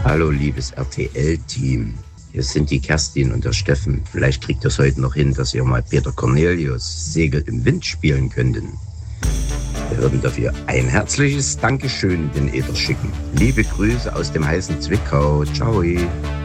Hallo, liebes RTL-Team. Hier sind die Kerstin und der Steffen. Vielleicht kriegt ihr es heute noch hin, dass ihr mal Peter Cornelius Segel im Wind spielen könnten. Wir würden dafür ein herzliches Dankeschön in den Äther schicken. Liebe Grüße aus dem heißen Zwickau. Ciao.